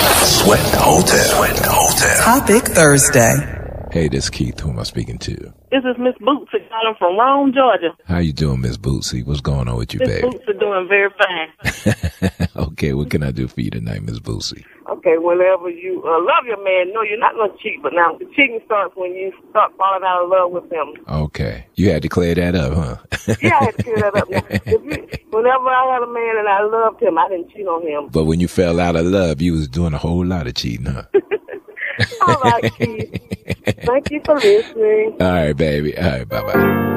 Sweat Hotel. Topic Thursday. Hey, this is Keith. Who am I speaking to? This is Miss Bootsy calling from Rome, Georgia. How you doing, Miss Bootsy? What's going on with you, Miss baby? Bootsy doing very fine. Okay, what can I do for you tonight, Miss Bootsy? Okay, whenever you love your man, no, you're not going to cheat. But now the cheating starts when you start falling out of love with him. Okay. You had to clear that up, huh? Yeah, I had to clear that up. Whenever I had a man and I loved him, I didn't cheat on him. But when you fell out of love, you was doing a whole lot of cheating, huh? All right, Keith. Thank you for listening. All right, baby. All right, bye-bye.